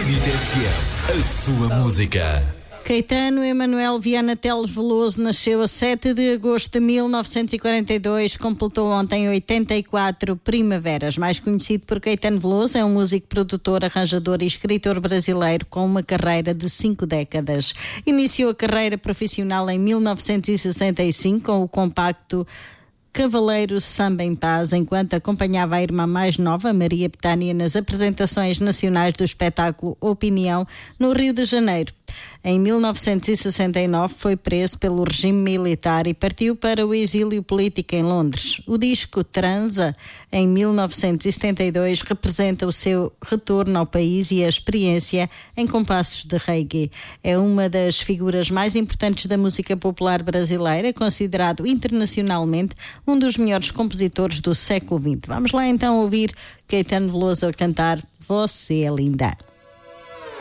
Acredite FM, a sua música. Caetano Emanuel Viana Teles Veloso nasceu a 7 de agosto de 1942, completou ontem 84 primaveras. Mais conhecido por Caetano Veloso, é um músico, produtor, arranjador e escritor brasileiro com uma carreira de 5 décadas. Iniciou a carreira profissional em 1965 com o compacto Cavaleiro Samba em Paz, enquanto acompanhava a irmã mais nova, Maria Betânia, nas apresentações nacionais do espetáculo Opinião, no Rio de Janeiro. Em 1969 foi preso pelo regime militar e partiu para o exílio político em Londres. O disco Transa, em 1972, representa o seu retorno ao país e a experiência em compassos de reggae. É uma das figuras mais importantes da música popular brasileira, considerado internacionalmente um dos melhores compositores do século XX. Vamos lá então ouvir Caetano Veloso a cantar Você é Linda.